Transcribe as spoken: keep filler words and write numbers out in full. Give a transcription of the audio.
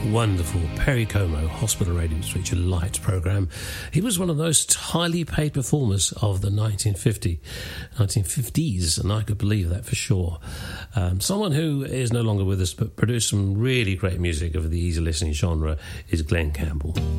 wonderful Perry Como, Hospital Radio's featured light programme. He was one of those highly paid performers of the nineteen fifty, nineteen fifties, and I could believe that for sure. Um, someone who is no longer with us but produced some really great music of the easy listening genre is Glenn Campbell.